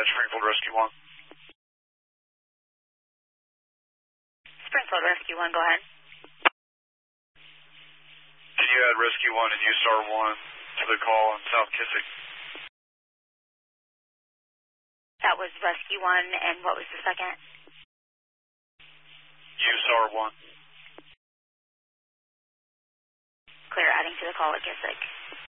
Springfield Rescue 1. Springfield Rescue 1, go ahead. Can you add Rescue 1 and USAR 1 to the call in South Kissick? That was Rescue 1, and what was the second? USAR 1. Clear, adding to the call at Kissick.